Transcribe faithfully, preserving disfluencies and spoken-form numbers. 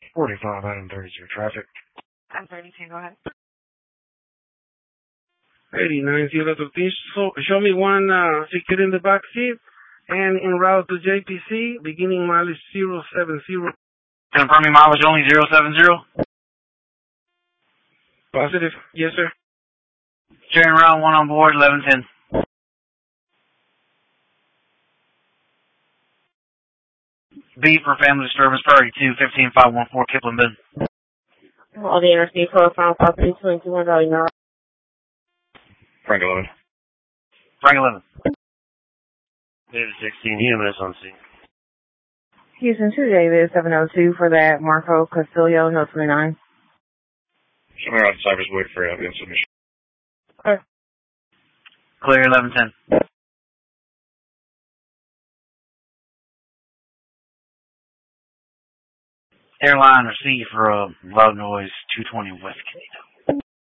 forty-five, item thirty-two, traffic. I'm thirty-two, go ahead. eighty-nine, Sierra thirteen, so show me one uh, seated in the back seat and en route to J P C, beginning mileage zero seven zero. Confirming mileage only zero seven zero? Positive, yes sir. Sharing round one on board, eleven ten. B for family disturbance, priority two, fifteen five one four Kipling Bend. All the interstate profile, property twenty-two hundred dollars. Frank eleven. Frank eleven. David sixteen, E M S on scene. Houston two, David seven oh two for that Marco Castillo, Hill twenty-nine. Show me around Cypress, wait for evidence submission. Okay. Clear, eleven ten. Airline receive for uh, loud noise, two twenty West Canada.